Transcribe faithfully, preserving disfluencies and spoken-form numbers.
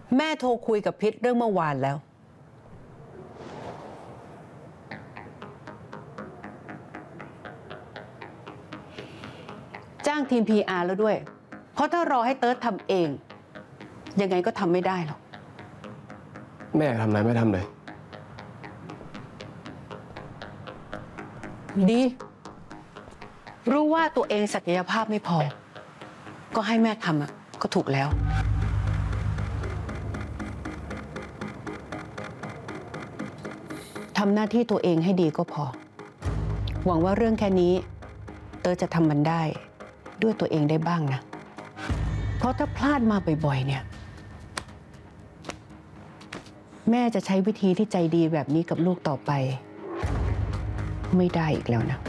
แม่โทรคุยกับพิษเรื่องเมื่อวานแล้วจ้างทีม พี อาร์ แล้วด้วยเพราะถ้ารอให้เติร์ดทำเองยังไงก็ทำไม่ได้หรอกแม่ทำอะไรไม่ทำเลยดีรู้ว่าตัวเองศักยภาพไม่พอก็ให้แม่ทำอ่ะก็ถูกแล้วทำหน้าที่ตัวเองให้ดีก็พอหวังว่าเรื่องแค่นี้เตอจะทำมันได้ด้วยตัวเองได้บ้างนะเพราะถ้าพลาดมาบ่อยๆเนี่ยแม่จะใช้วิธีที่ใจดีแบบนี้กับลูกต่อไปไม่ได้อีกแล้วนะ